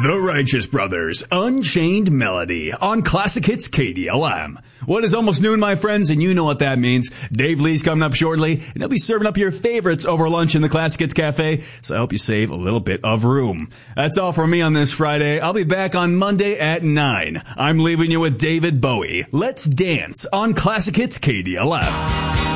The Righteous Brothers, Unchained Melody on Classic Hits KDLM. What is almost noon, my friends, and you know what that means. Dave Lee's coming up shortly, and he'll be serving up your favorites over lunch in the Classic Hits Cafe, so I hope you save a little bit of room. That's all from me on this Friday. I'll be back on Monday at 9. I'm leaving you with David Bowie. Let's dance on Classic Hits KDLM.